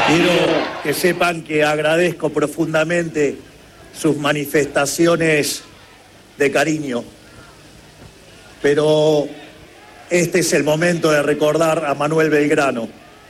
Quiero que sepan que agradezco profundamente sus manifestaciones de cariño, pero este es el momento de recordar a Manuel Belgrano.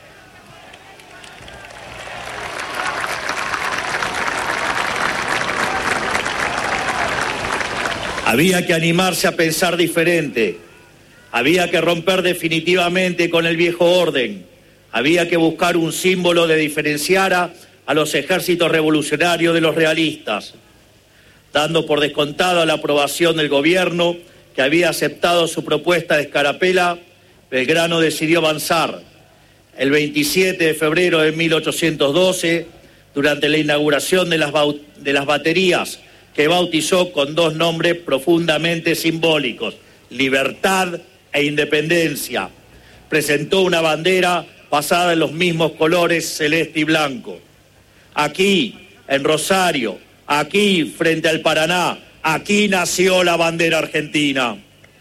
Había que animarse a pensar diferente, había que romper definitivamente con el viejo orden, había que buscar un símbolo que diferenciara a los ejércitos revolucionarios de los realistas, dando por descontada la aprobación del gobierno que había aceptado su propuesta de escarapela. Belgrano decidió avanzar. El 27 de febrero de 1812, durante la inauguración de las baterías, que bautizó con dos nombres profundamente simbólicos, Libertad e Independencia, presentó una bandera basada en los mismos colores celeste y blanco. Aquí, en Rosario, aquí, frente al Paraná, aquí nació la bandera argentina.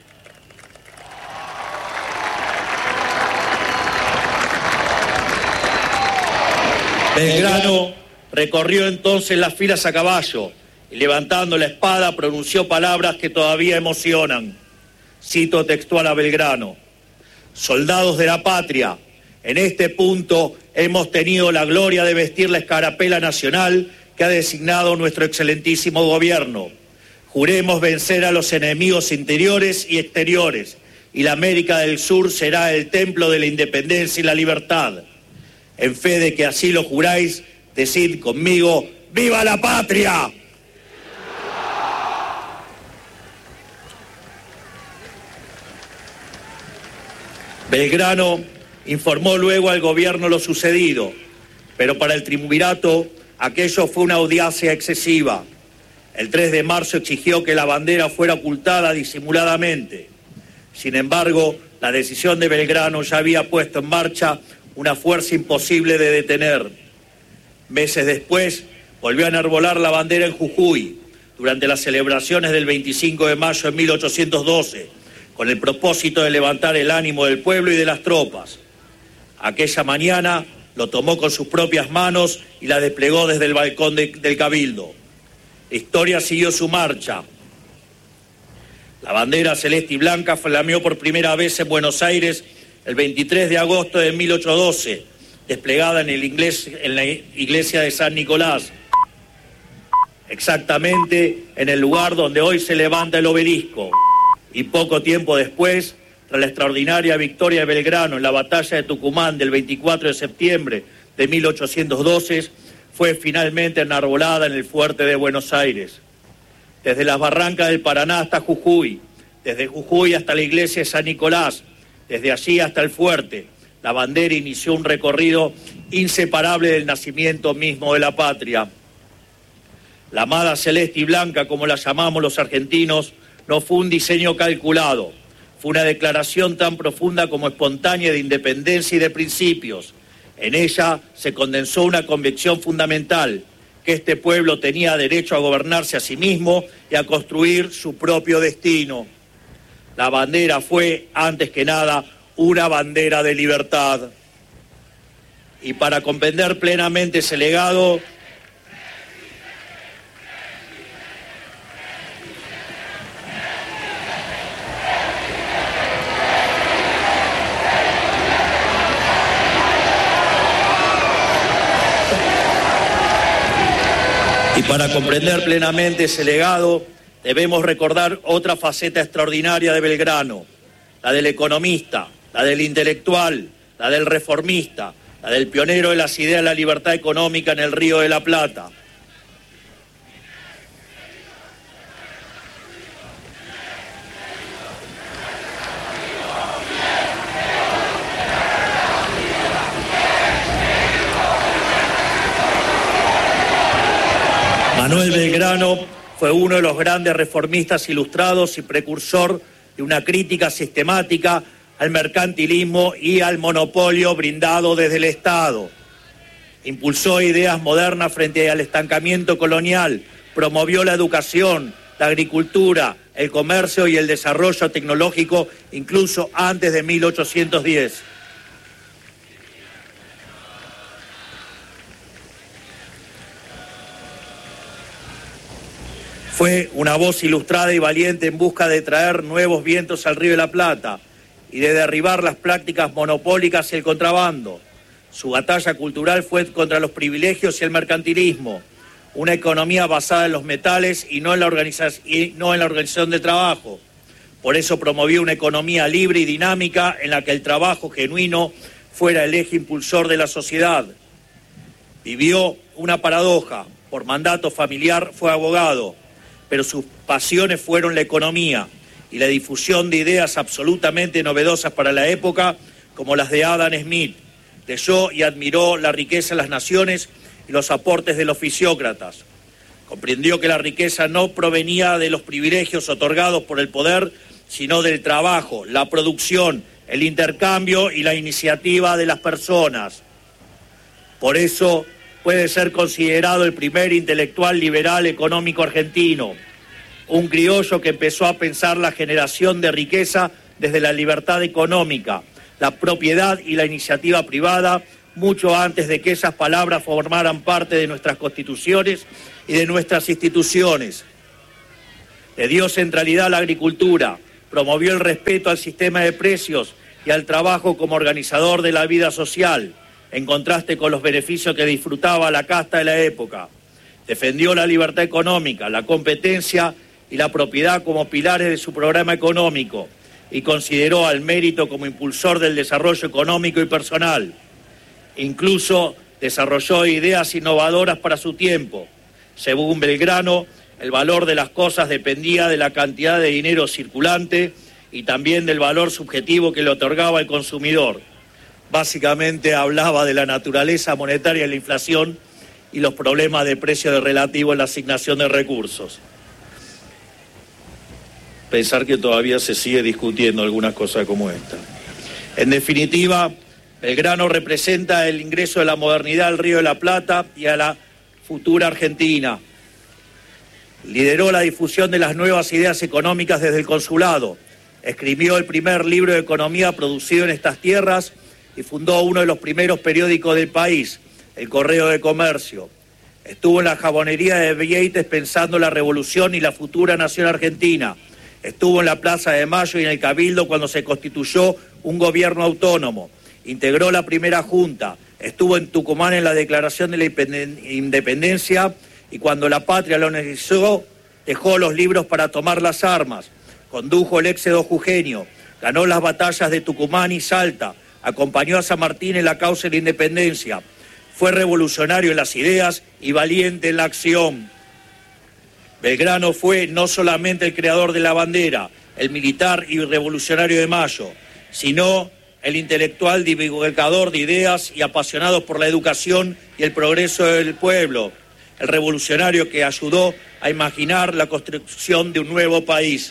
Belgrano recorrió entonces las filas a caballo y, levantando la espada, pronunció palabras que todavía emocionan. Cito textual a Belgrano: soldados de la patria, en este punto hemos tenido la gloria de vestir la escarapela nacional que ha designado nuestro excelentísimo gobierno. Juremos vencer a los enemigos interiores y exteriores, y la América del Sur será el templo de la independencia y la libertad. En fe de que así lo juráis, decid conmigo: ¡viva la patria! Belgrano informó luego al gobierno lo sucedido, pero para el triunvirato aquello fue una audacia excesiva. El 3 de marzo exigió que la bandera fuera ocultada disimuladamente. Sin embargo, la decisión de Belgrano ya había puesto en marcha una fuerza imposible de detener. Meses después, volvió a enarbolar la bandera en Jujuy, durante las celebraciones del 25 de mayo de 1812, con el propósito de levantar el ánimo del pueblo y de las tropas. Aquella mañana lo tomó con sus propias manos y la desplegó desde el balcón del Cabildo. La historia siguió su marcha. La bandera celeste y blanca flameó por primera vez en Buenos Aires el 23 de agosto de 1812, desplegada en la iglesia de San Nicolás, exactamente en el lugar donde hoy se levanta el obelisco. Y poco tiempo después, tras la extraordinaria victoria de Belgrano en la batalla de Tucumán del 24 de septiembre de 1812, fue finalmente enarbolada en el fuerte de Buenos Aires. Desde las barrancas del Paraná hasta Jujuy, desde Jujuy hasta la iglesia de San Nicolás, desde allí hasta el fuerte, la bandera inició un recorrido inseparable del nacimiento mismo de la patria. La amada celeste y blanca, como la llamamos los argentinos, no fue un diseño calculado, fue una declaración tan profunda como espontánea de independencia y de principios. En ella se condensó una convicción fundamental, que este pueblo tenía derecho a gobernarse a sí mismo y a construir su propio destino. La bandera fue, antes que nada, una bandera de libertad. Y para comprender plenamente ese legado, debemos recordar otra faceta extraordinaria de Belgrano, la del economista, la del intelectual, la del reformista, la del pionero de las ideas de la libertad económica en el Río de la Plata. Manuel Belgrano fue uno de los grandes reformistas ilustrados y precursor de una crítica sistemática al mercantilismo y al monopolio brindado desde el Estado. Impulsó ideas modernas frente al estancamiento colonial, promovió la educación, la agricultura, el comercio y el desarrollo tecnológico incluso antes de 1810. Fue una voz ilustrada y valiente en busca de traer nuevos vientos al Río de la Plata y de derribar las prácticas monopólicas y el contrabando. Su batalla cultural fue contra los privilegios y el mercantilismo, una economía basada en los metales y no en la organización del trabajo. Por eso promovió una economía libre y dinámica en la que el trabajo genuino fuera el eje impulsor de la sociedad. Vivió una paradoja. Por mandato familiar fue abogado, pero sus pasiones fueron la economía y la difusión de ideas absolutamente novedosas para la época, como las de Adam Smith. Leyó y admiró la riqueza de las naciones y los aportes de los fisiócratas. Comprendió que la riqueza no provenía de los privilegios otorgados por el poder, sino del trabajo, la producción, el intercambio y la iniciativa de las personas. Por eso puede ser considerado el primer intelectual liberal económico argentino, un criollo que empezó a pensar la generación de riqueza desde la libertad económica, la propiedad y la iniciativa privada, mucho antes de que esas palabras formaran parte de nuestras constituciones y de nuestras instituciones. Le dio centralidad a la agricultura, promovió el respeto al sistema de precios y al trabajo como organizador de la vida social, en contraste con los beneficios que disfrutaba la casta de la época. Defendió la libertad económica, la competencia y la propiedad como pilares de su programa económico y consideró al mérito como impulsor del desarrollo económico y personal. Incluso desarrolló ideas innovadoras para su tiempo. Según Belgrano, el valor de las cosas dependía de la cantidad de dinero circulante y también del valor subjetivo que le otorgaba el consumidor. Básicamente hablaba de la naturaleza monetaria de la inflación y los problemas de precio relativo en la asignación de recursos. Pensar que todavía se sigue discutiendo algunas cosas como esta. En definitiva, Belgrano representa el ingreso de la modernidad al Río de la Plata y a la futura Argentina. Lideró la difusión de las nuevas ideas económicas desde el consulado. Escribió el primer libro de economía producido en estas tierras y fundó uno de los primeros periódicos del país, el Correo de Comercio. Estuvo en la jabonería de Vieites pensando la revolución y la futura nación argentina. Estuvo en la Plaza de Mayo y en el Cabildo cuando se constituyó un gobierno autónomo. Integró la primera junta. Estuvo en Tucumán en la declaración de la independencia y cuando la patria lo necesitó, dejó los libros para tomar las armas. Condujo el éxodo jujeño. Ganó las batallas de Tucumán y Salta. Acompañó a San Martín en la causa de la independencia. Fue revolucionario en las ideas y valiente en la acción. Belgrano fue no solamente el creador de la bandera, el militar y revolucionario de Mayo, sino el intelectual divulgador de ideas y apasionado por la educación y el progreso del pueblo, el revolucionario que ayudó a imaginar la construcción de un nuevo país.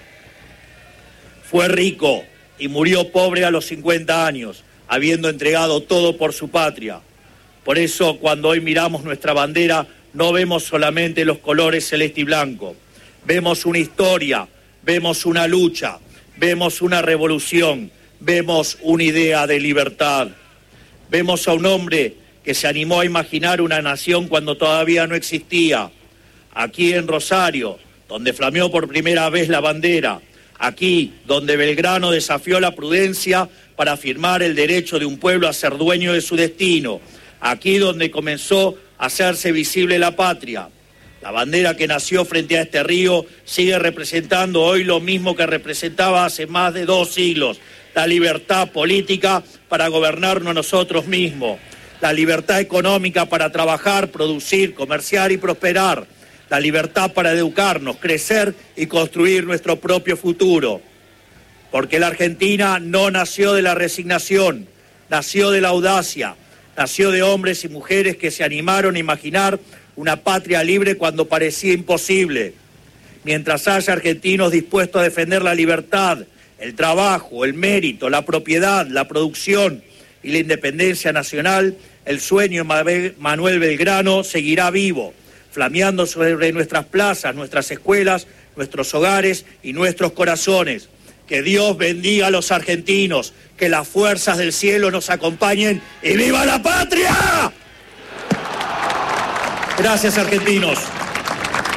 Fue rico y murió pobre a los 50 años, habiendo entregado todo por su patria. Por eso, cuando hoy miramos nuestra bandera, no vemos solamente los colores celeste y blanco. Vemos una historia, vemos una lucha, vemos una revolución, vemos una idea de libertad. Vemos a un hombre que se animó a imaginar una nación cuando todavía no existía. Aquí en Rosario, donde flameó por primera vez la bandera. Aquí, donde Belgrano desafió la prudencia para afirmar el derecho de un pueblo a ser dueño de su destino. Aquí donde comenzó a hacerse visible la patria. La bandera que nació frente a este río sigue representando hoy lo mismo que representaba hace más de 2 siglos. La libertad política para gobernarnos nosotros mismos. La libertad económica para trabajar, producir, comerciar y prosperar. La libertad para educarnos, crecer y construir nuestro propio futuro. Porque la Argentina no nació de la resignación, nació de la audacia, nació de hombres y mujeres que se animaron a imaginar una patria libre cuando parecía imposible. Mientras haya argentinos dispuestos a defender la libertad, el trabajo, el mérito, la propiedad, la producción y la independencia nacional, el sueño de Manuel Belgrano seguirá vivo, flameando sobre nuestras plazas, nuestras escuelas, nuestros hogares y nuestros corazones. Que Dios bendiga a los argentinos, que las fuerzas del cielo nos acompañen y ¡viva la patria! Gracias, argentinos.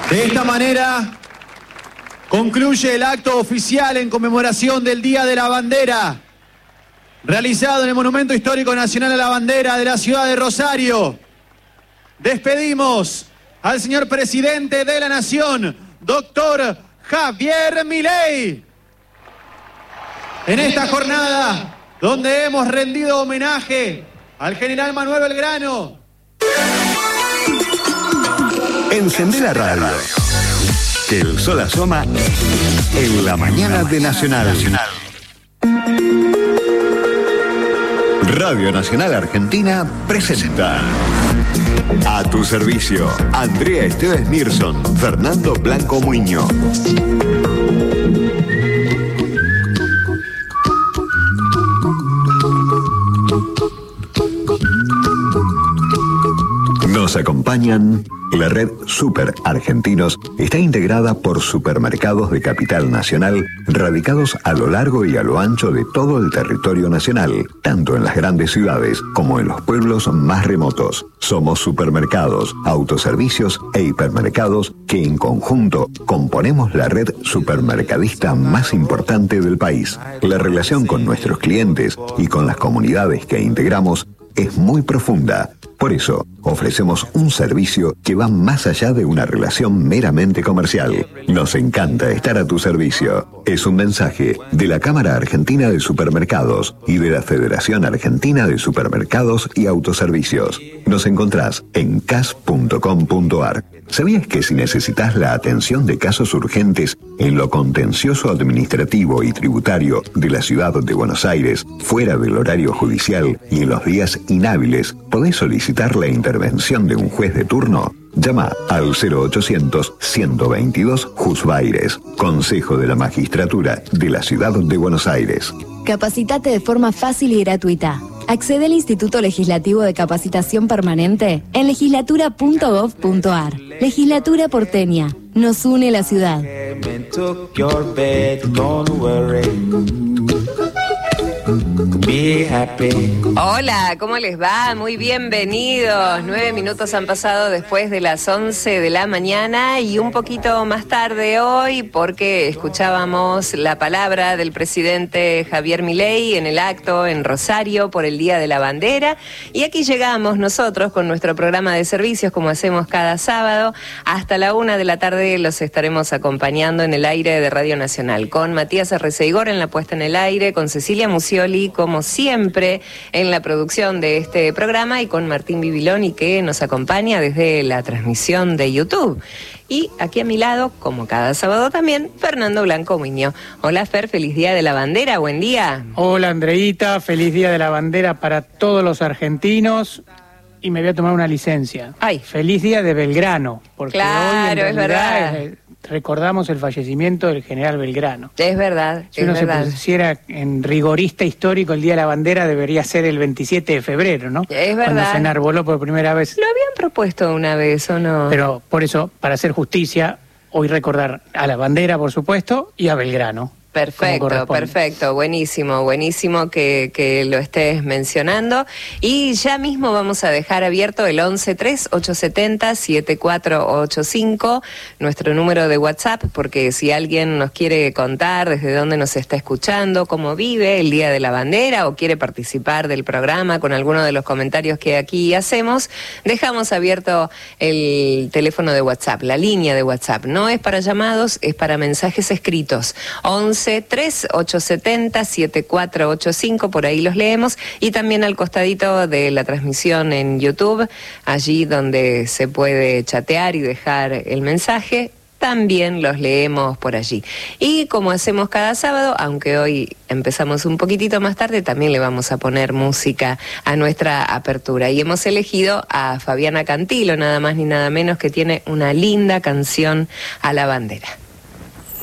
De esta manera concluye el acto oficial en conmemoración del Día de la Bandera, realizado en el Monumento Histórico Nacional a la Bandera de la ciudad de Rosario. Despedimos al señor presidente de la Nación, doctor Javier Milei, en esta jornada donde hemos rendido homenaje al general Manuel Belgrano. Encendé la radio, que el sol asoma en la mañana de Nacional. Radio Nacional Argentina presenta A tu servicio, Andrea Esteves Nilsson, Fernando Blanco Muñoz. Nos acompañan. La red Super Argentinos está integrada por supermercados de capital nacional radicados a lo largo y a lo ancho de todo el territorio nacional, tanto en las grandes ciudades como en los pueblos más remotos. Somos supermercados, autoservicios e hipermercados que en conjunto componemos la red supermercadista más importante del país. La relación con nuestros clientes y con las comunidades que integramos es muy profunda. Por eso, ofrecemos un servicio que va más allá de una relación meramente comercial. Nos encanta estar a tu servicio. Es un mensaje de la Cámara Argentina de Supermercados y de la Federación Argentina de Supermercados y Autoservicios. Nos encontrás en cas.com.ar. ¿Sabías que si necesitas la atención de casos urgentes en lo contencioso administrativo y tributario de la ciudad de Buenos Aires, fuera del horario judicial y en los días inhábiles, podés solicitar la intervención de un juez de turno? Llama al 0800-122 Jusbaires, Consejo de la Magistratura de la Ciudad de Buenos Aires. Capacitate de forma fácil y gratuita. Accede al Instituto Legislativo de Capacitación Permanente en legislatura.gov.ar. Legislatura porteña. Nos une la ciudad. Hola, ¿cómo les va? Muy bienvenidos. 9 minutos han pasado después de las 11 de la mañana y un poquito más tarde hoy porque escuchábamos la palabra del presidente Javier Milei en el acto en Rosario por el Día de la Bandera. Y aquí llegamos nosotros con nuestro programa de servicios, como hacemos cada sábado. Hasta la 1 de la tarde los estaremos acompañando en el aire de Radio Nacional, con Matías Arreceigor en la puesta en el aire, con Cecilia Musioli, como siempre, en la producción de este programa, y con Martín Bibiloni, que nos acompaña desde la transmisión de YouTube. Y aquí a mi lado, como cada sábado también, Fernando Blanco Muñoz. Hola Fer, feliz Día de la Bandera, buen día. Hola Andreita, feliz Día de la Bandera para todos los argentinos. Y me voy a tomar una licencia. Ay. Feliz Día de Belgrano, porque claro, hoy es verdad. Recordamos el fallecimiento del general Belgrano. Es verdad, si uno es verdad. se pusiera en rigorista histórico, el Día de la Bandera debería ser el 27 de febrero, ¿no? Es verdad. Cuando se enarboló por primera vez. Lo habían propuesto una vez, ¿o no? Pero por eso, para hacer justicia, hoy recordar a la bandera, por supuesto, y a Belgrano. Perfecto, perfecto, buenísimo, buenísimo que lo estés mencionando. Y ya mismo vamos a dejar abierto el 113870-7485, nuestro número de WhatsApp, porque si alguien nos quiere contar desde dónde nos está escuchando, cómo vive el Día de la Bandera o quiere participar del programa con alguno de los comentarios que aquí hacemos, dejamos abierto el teléfono de WhatsApp, la línea de WhatsApp. No es para llamados, es para mensajes escritos. 113870-7485, por ahí los leemos, y también al costadito de la transmisión en YouTube, allí donde se puede chatear y dejar el mensaje, también los leemos por allí. Y como hacemos cada sábado, aunque hoy empezamos un poquitito más tarde, también le vamos a poner música a nuestra apertura. Y hemos elegido a Fabiana Cantilo, nada más ni nada menos, que tiene una linda canción a la bandera.